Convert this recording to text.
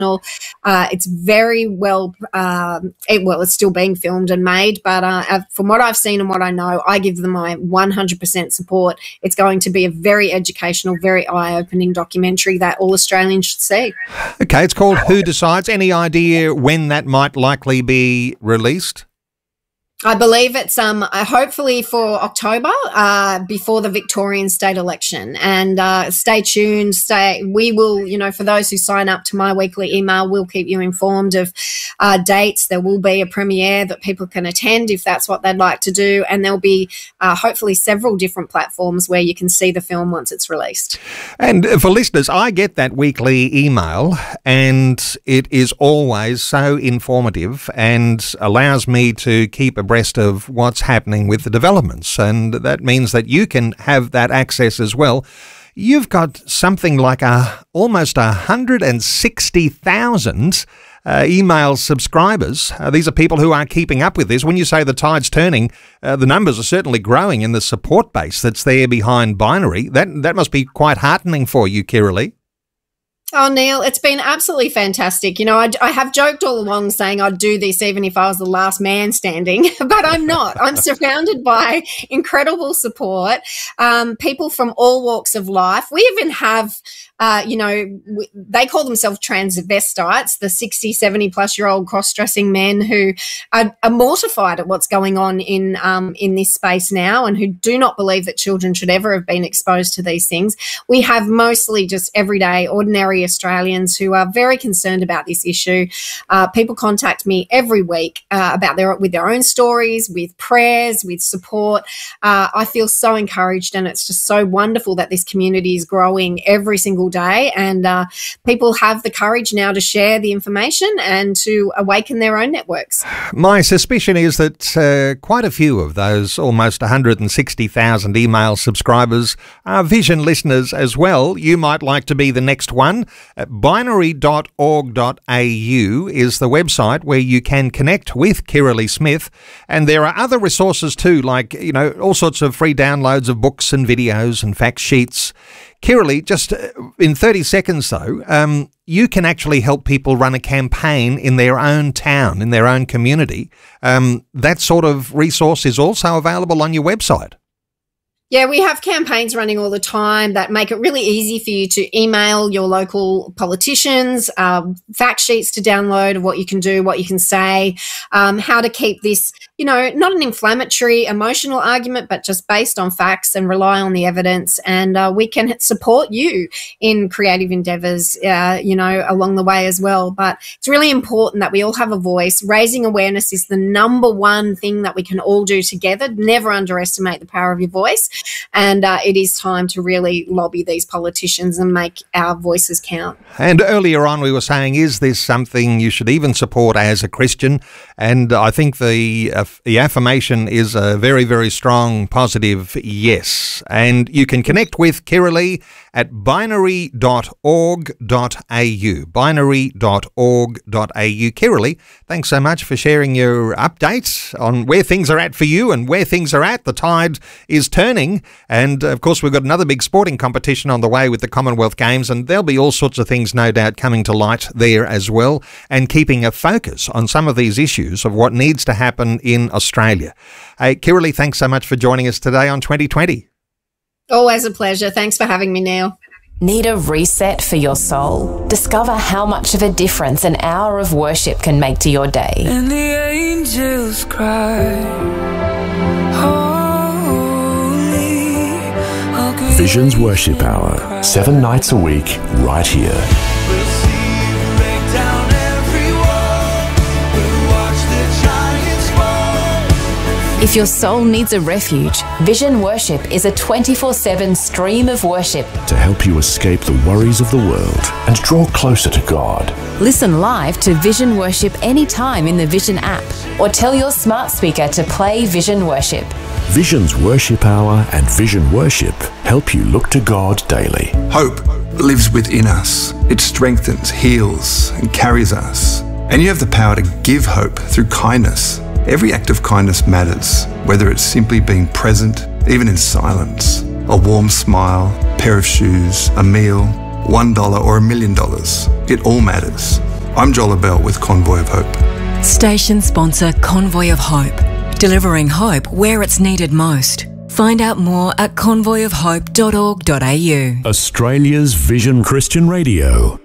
It's very well, it's still being filmed and made, but from what I've seen and what I know, I give them my 100% support. It's going to be a very educational, very eye-opening documentary that all Australians should see. Okay, it's called Who Decides? Any idea when that might likely be released? I believe it's hopefully for October, before the Victorian state election. And stay tuned. We will, for those who sign up to my weekly email, we'll keep you informed of dates. There will be a premiere that people can attend if that's what they'd like to do. And there'll be hopefully several different platforms where you can see the film once it's released. And for listeners, I get that weekly email and it is always so informative and allows me to keep abreast of what's happening with the developments, and that means that you can have that access as well. You've got something like almost 160,000 email subscribers. These are people who are keeping up with this. When you say the tide's turning, the numbers are certainly growing in the support base that's there behind Binary. That must be quite heartening for you, Kiralee. Oh, Neil, it's been absolutely fantastic. I have joked all along saying I'd do this even if I was the last man standing, but I'm not. I'm surrounded by incredible support, people from all walks of life. We even have, they call themselves transvestites, the 60, 70-plus-year-old cross-dressing men who are mortified at what's going on in this space now and who do not believe that children should ever have been exposed to these things. We have mostly just everyday, ordinary Australians who are very concerned about this issue. People contact me every week with their own stories, with prayers, with support. I feel so encouraged, and it's just so wonderful that this community is growing every single day, and people have the courage now to share the information and to awaken their own networks. My suspicion is that quite a few of those almost 160,000 email subscribers are Vision listeners as well. You might like to be the next one. Binary.org.au is the website where you can connect with Kiralee Smith, and there are other resources too, like all sorts of free downloads of books and videos and fact sheets. Kiralee, just in 30 seconds though, you can actually help people run a campaign in their own town, in their own community. That sort of resource is also available on your website. Yeah, we have campaigns running all the time that make it really easy for you to email your local politicians, fact sheets to download of what you can do, what you can say, how to keep this, not an inflammatory, emotional argument, but just based on facts and rely on the evidence. And we can support you in creative endeavours, along the way as well. But it's really important that we all have a voice. Raising awareness is the number one thing that we can all do together. Never underestimate the power of your voice. And it is time to really lobby these politicians and make our voices count. And earlier on we were saying, is this something you should even support as a Christian? And I think the affirmation is a very, very strong, positive yes. And you can connect with Kiralee at binary.org.au. Binary.org.au. Kiralee, thanks so much for sharing your updates on where things are at for you and where things are at. The tide is turning. And, of course, we've got another big sporting competition on the way with the Commonwealth Games, and there'll be all sorts of things, no doubt, coming to light there as well, and keeping a focus on some of these issues of what needs to happen in Australia. Hey, Kiralee, thanks so much for joining us today on 2020. Always a pleasure. Thanks for having me, Neil. Need a reset for your soul? Discover how much of a difference an hour of worship can make to your day. And the angels cry, holy. Vision's Worship Hour, 7 nights a week, right here. If your soul needs a refuge, Vision Worship is a 24/7 stream of worship to help you escape the worries of the world and draw closer to God. Listen live to Vision Worship anytime in the Vision app, or tell your smart speaker to play Vision Worship. Vision's Worship Hour and Vision Worship help you look to God daily. Hope lives within us. It strengthens, heals, and carries us. And you have the power to give hope through kindness. Every act of kindness matters, whether it's simply being present, even in silence, a warm smile, a pair of shoes, a meal, $1 or $1 million. It all matters. I'm Joel Abell with Convoy of Hope. Station sponsor Convoy of Hope, delivering hope where it's needed most. Find out more at convoyofhope.org.au. Australia's Vision Christian Radio.